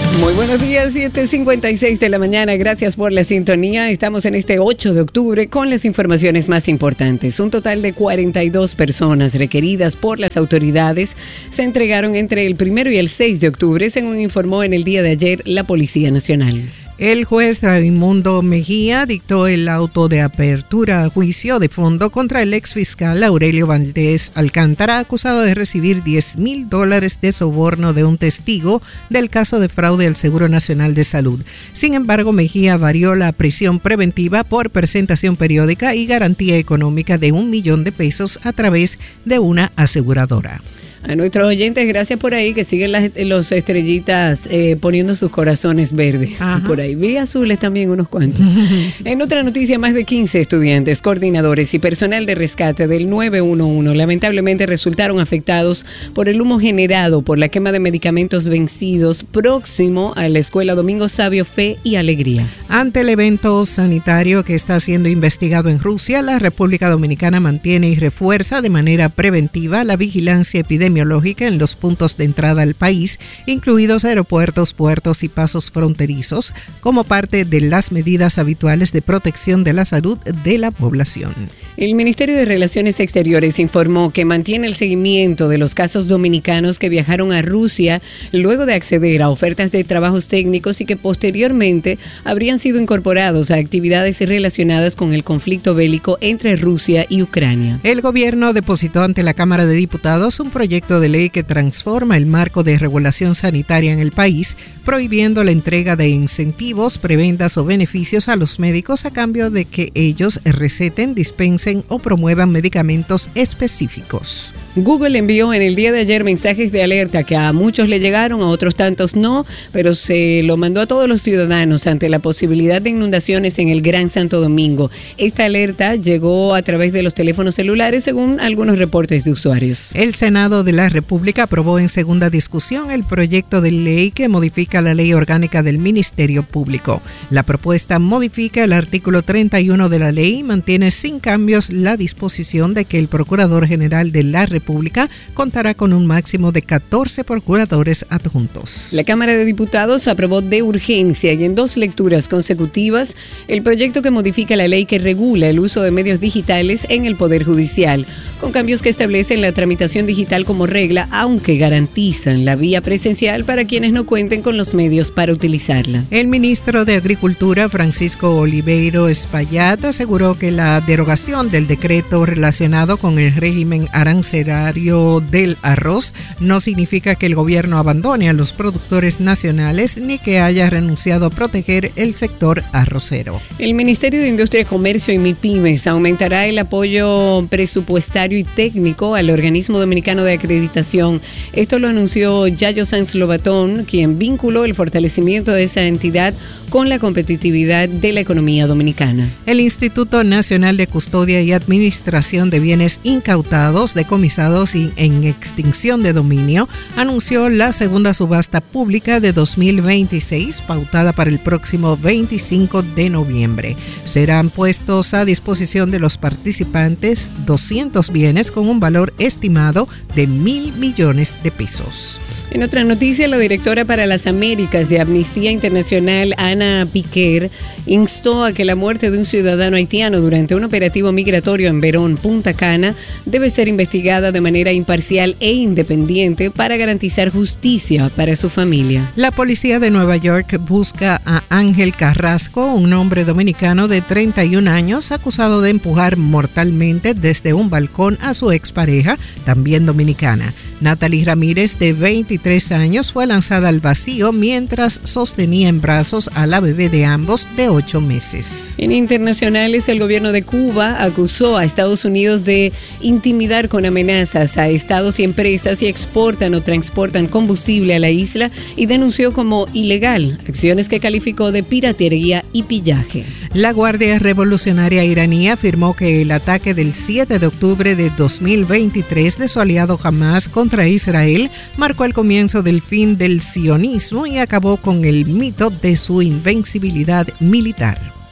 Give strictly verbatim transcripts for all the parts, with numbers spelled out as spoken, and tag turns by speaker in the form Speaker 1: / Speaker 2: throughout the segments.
Speaker 1: Muy buenos días, siete cincuenta y seis de la mañana. Gracias por la sintonía. Estamos en este ocho de octubre con las informaciones más importantes. Un total de cuarenta y dos personas requeridas por las autoridades se entregaron entre el primero y el seis de octubre, según informó en el día de ayer la Policía Nacional.
Speaker 2: El juez Raimundo Mejía dictó el auto de apertura a juicio de fondo contra el exfiscal Aurelio Valdés Alcántara, acusado de recibir diez mil dólares de soborno de un testigo del caso de fraude al Seguro Nacional de Salud. Sin embargo, Mejía varió la prisión preventiva por presentación periódica y garantía económica de un millón de pesos a través de una aseguradora.
Speaker 1: A nuestros oyentes, gracias por ahí, que siguen las los estrellitas eh, poniendo sus corazones verdes. Ajá. Por ahí vi azules también unos cuantos. En otra noticia, más de quince estudiantes, coordinadores y personal de rescate del nueve uno uno lamentablemente resultaron afectados por el humo generado por la quema de medicamentos vencidos próximo a la escuela Domingo Sabio Fe y Alegría.
Speaker 2: Ante el evento sanitario que está siendo investigado en Rusia, la República Dominicana mantiene y refuerza de manera preventiva la vigilancia epidemiológica en los puntos de entrada al país, incluidos aeropuertos, puertos y pasos fronterizos, como parte de las medidas habituales de protección de la salud de la población.
Speaker 1: El Ministerio de Relaciones Exteriores informó que mantiene el seguimiento de los casos dominicanos que viajaron a Rusia luego de acceder a ofertas de trabajos técnicos y que posteriormente habrían sido incorporados a actividades relacionadas con el conflicto bélico entre Rusia y Ucrania.
Speaker 2: El gobierno depositó ante la Cámara de Diputados un proyecto de ley que transforma el marco de regulación sanitaria en el país, prohibiendo la entrega de incentivos, prebendas o beneficios a los médicos a cambio de que ellos receten, dispensen o promuevan medicamentos específicos.
Speaker 1: Google envió en el día de ayer mensajes de alerta que a muchos le llegaron, a otros tantos no, pero se lo mandó a todos los ciudadanos ante la posibilidad de inundaciones en el Gran Santo Domingo. Esta alerta llegó a través de los teléfonos celulares, según algunos reportes de usuarios.
Speaker 2: El Senado de la República aprobó en segunda discusión el proyecto de ley que modifica la Ley Orgánica del Ministerio Público. La propuesta modifica el artículo treinta y uno de la ley y mantiene sin cambios la disposición de que el Procurador General de la República República contará con un máximo de catorce procuradores adjuntos.
Speaker 1: La Cámara de Diputados aprobó de urgencia y en dos lecturas consecutivas el proyecto que modifica la ley que regula el uso de medios digitales en el Poder Judicial, con cambios que establecen la tramitación digital como regla, aunque garantizan la vía presencial para quienes no cuenten con los medios para utilizarla.
Speaker 2: El ministro de Agricultura, Francisco Oliveiro Espaillat, aseguró que la derogación del decreto relacionado con el régimen arancelario del arroz no significa que el gobierno abandone a los productores nacionales ni que haya renunciado a proteger el sector arrocero.
Speaker 1: El Ministerio de Industria, Comercio y MIPYMES aumentará el apoyo presupuestario y técnico al organismo dominicano de acreditación. Esto lo anunció Yayo Sanz Lobatón, quien vinculó el fortalecimiento de esa entidad con la competitividad de la economía dominicana.
Speaker 2: El Instituto Nacional de Custodia y Administración de Bienes Incautados, decomisados y en extinción de dominio, anunció la segunda subasta pública de dos mil veintiséis, pautada para el próximo veinticinco de noviembre. Serán puestos a disposición de los participantes doscientos bienes con un valor estimado de mil millones de pesos.
Speaker 1: En otra noticia, la directora para las Américas de Amnistía Internacional, Ana Piquer, instó a que la muerte de un ciudadano haitiano durante un operativo migratorio en Verón, Punta Cana, debe ser investigada de manera imparcial e independiente para garantizar justicia para su familia.
Speaker 2: La policía de Nueva York busca a Ángel Carrasco, un hombre dominicano de treinta y un años, acusado de empujar mortalmente desde un balcón a su expareja, también dominicana. Natalie Ramírez, de veintitrés años, fue lanzada al vacío mientras sostenía en brazos a la bebé de ambos de ocho meses.
Speaker 1: En internacionales, el gobierno de Cuba acusó a Estados Unidos de intimidar con amenazas a estados y empresas si exportan o transportan combustible a la isla y denunció como ilegal acciones que calificó de piratería y pillaje.
Speaker 2: La Guardia Revolucionaria iraní afirmó que el ataque del siete de octubre de dos mil veintitrés de su aliado Hamas contra contra Israel marcó el comienzo del fin del sionismo y acabó con el mito de su invencibilidad militar.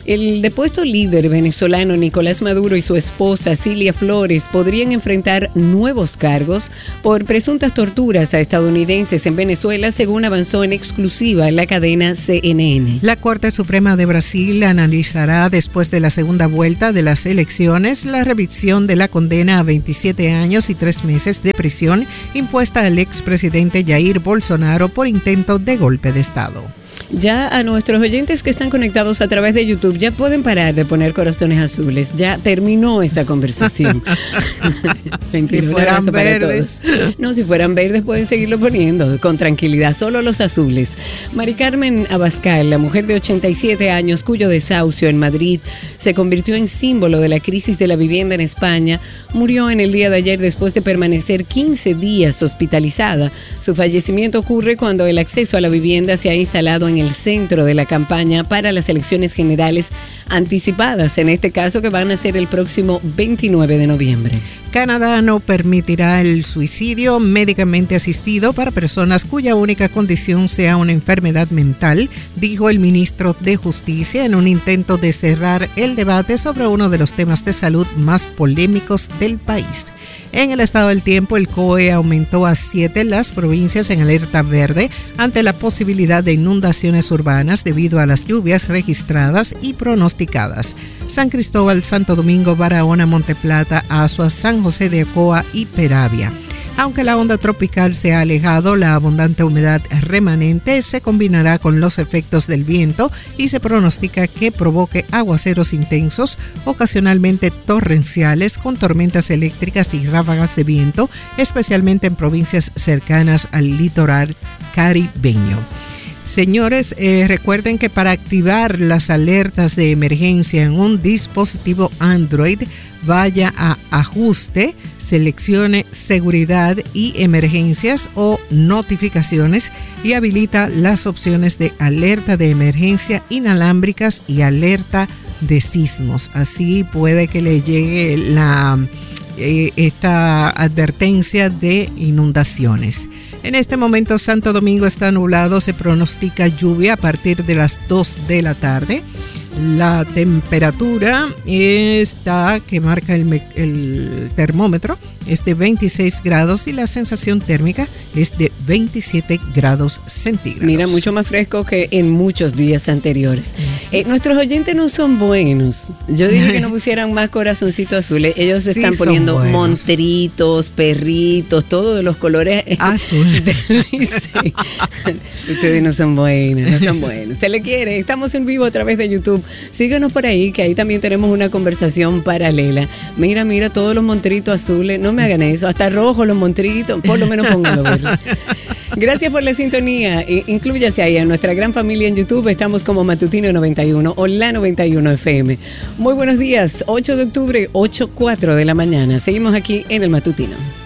Speaker 1: El depuesto líder venezolano Nicolás Maduro y su esposa Cilia Flores podrían enfrentar nuevos cargos por presuntas torturas a estadounidenses en Venezuela, según avanzó en exclusiva en la cadena C N N.
Speaker 2: La Corte Suprema de Brasil analizará después de la segunda vuelta de las elecciones la revisión de la condena a veintisiete años y tres meses de prisión impuesta al expresidente Jair Bolsonaro por intento de golpe de Estado.
Speaker 1: Ya a nuestros oyentes que están conectados a través de YouTube, ya pueden parar de poner corazones azules. Ya terminó esa conversación. Mentira,
Speaker 2: si fueran verdes.
Speaker 1: No, si fueran verdes pueden seguirlo poniendo con tranquilidad. Solo los azules. Mari Carmen Abascal, la mujer de ochenta y siete años cuyo desahucio en Madrid se convirtió en símbolo de la crisis de la vivienda en España, murió en el día de ayer después de permanecer quince días hospitalizada. Su fallecimiento ocurre cuando el acceso a la vivienda se ha instalado en el centro de la campaña para las elecciones generales anticipadas, en este caso que van a ser el próximo veintinueve de noviembre.
Speaker 2: Canadá no permitirá el suicidio médicamente asistido para personas cuya única condición sea una enfermedad mental, dijo el ministro de Justicia en un intento de cerrar el debate sobre uno de los temas de salud más polémicos del país. En el estado del tiempo, el C O E aumentó a siete las provincias en alerta verde ante la posibilidad de inundaciones urbanas debido a las lluvias registradas y pronosticadas. San Cristóbal, Santo Domingo, Barahona, Monteplata, Azua, San José de Ocoa y Peravia. Aunque la onda tropical se ha alejado, la abundante humedad remanente se combinará con los efectos del viento y se pronostica que provoque aguaceros intensos, ocasionalmente torrenciales, con tormentas eléctricas y ráfagas de viento, especialmente en provincias cercanas al litoral caribeño. Señores, eh, recuerden que para activar las alertas de emergencia en un dispositivo Android, vaya a Ajuste, seleccione Seguridad y Emergencias o Notificaciones y habilita las opciones de alerta de emergencia inalámbricas y alerta de sismos. Así puede que le llegue la, eh, esta advertencia de inundaciones. En este momento Santo Domingo está nublado, se pronostica lluvia a partir de las dos de la tarde. La temperatura está que marca el, el termómetro es de veintiséis grados y la sensación térmica es de veintisiete grados centígrados.
Speaker 1: Mira, mucho más fresco que en muchos días anteriores. Uh-huh. Eh, nuestros oyentes no son buenos. Yo dije que no pusieran más corazoncitos azules. Ellos se sí están poniendo monteritos, perritos, todos de los colores
Speaker 2: azules.
Speaker 1: Sí. Ustedes no son buenos, no son buenos. Se le quiere. Estamos en vivo a través de YouTube. Síguenos por ahí, que ahí también tenemos una conversación paralela. Mira, mira, todos los monteritos azules. No me hagan eso. Hasta rojo los monteritos. Por lo menos pónganlo verde. Gracias por la sintonía. Inclúyase ahí a nuestra gran familia en YouTube. Estamos como Matutino noventa y uno o La noventa y uno F M. Muy buenos días. ocho de octubre, ocho cuatro de la mañana. Seguimos aquí en el Matutino.